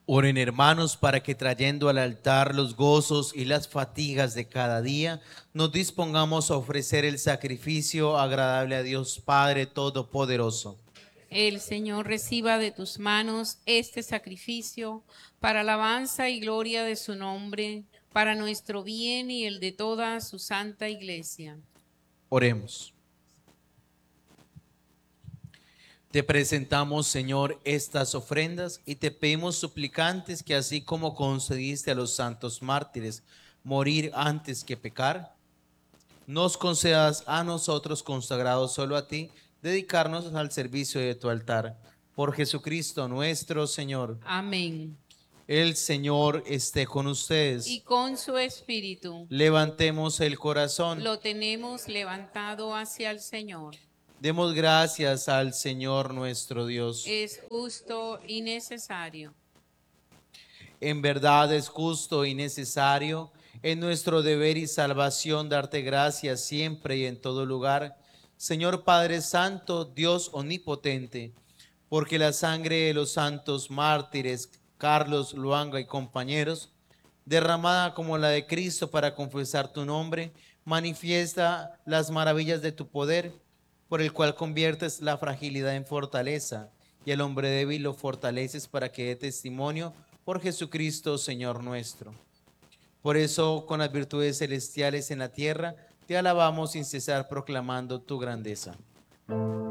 Oren, hermanos, para que trayendo al altar los gozos y las fatigas de cada día, nos dispongamos a ofrecer el sacrificio agradable a Dios Padre Todopoderoso. El Señor reciba de tus manos este sacrificio para alabanza y gloria de su nombre, para nuestro bien y el de toda su santa iglesia. Oremos. Te presentamos, Señor, estas ofrendas y te pedimos suplicantes que así como concediste a los santos mártires morir antes que pecar, nos concedas a nosotros, consagrados solo a ti, dedicarnos al servicio de tu altar. Por Jesucristo nuestro Señor. Amén. El Señor esté con Y ustedes. con su espíritu Levantemos el corazón. lo tenemos levantado hacia el Señor. Demos gracias al Señor nuestro Dios. Es justo y necesario. En verdad es justo y necesario, en nuestro deber y salvación, darte gracias siempre y en todo lugar, Señor Padre Santo, Dios omnipotente, porque la sangre de los santos mártires, Carlos, Luanga y compañeros, derramada como la de Cristo para confesar tu nombre, manifiesta las maravillas de tu poder, por el cual conviertes la fragilidad en fortaleza y el hombre débil lo fortaleces para que dé testimonio por Jesucristo, Señor nuestro. Por eso, con las virtudes celestiales en la tierra, te alabamos sin cesar proclamando tu grandeza.